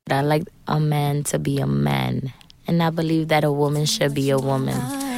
I like a man to be a man. And I believe that a woman should be a woman.